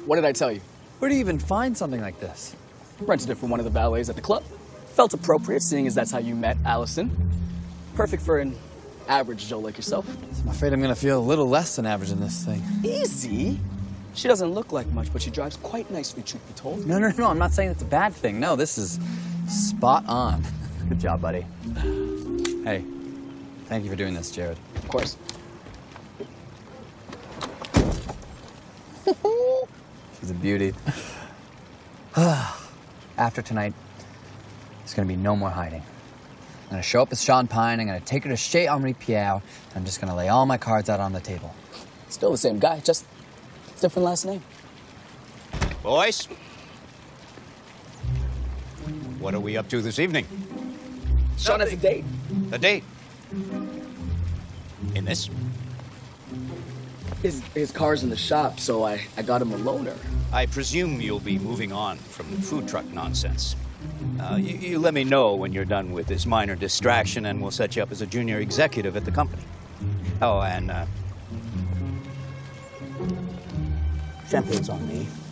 What did I tell you? Where do you even find something like this? Rented it from one of the valets at the club. Felt appropriate, seeing as that's how you met Allison. Perfect for an average Joe like yourself. I'm afraid I'm gonna feel a little less than average in this thing. Easy. She doesn't look like much, but she drives quite nicely, truth be told. No, I'm not saying it's a bad thing. No, this is spot on. Good job, buddy. Hey, thank you for doing this, Jared. Of course. She's a beauty. After tonight, there's gonna be no more hiding. I'm gonna show up as Sean Pine, I'm gonna take her to Chez Henri Pierre, and I'm just gonna lay all my cards out on the table. Still the same guy, just different last name. Boys, what are we up to this evening? Sean has a date. A date? In this? His car's in the shop, so I got him a loaner. I presume you'll be moving on from the food truck nonsense. You let me know when you're done with this minor distraction, and we'll set you up as a junior executive at the company. Oh, and champagne's on me.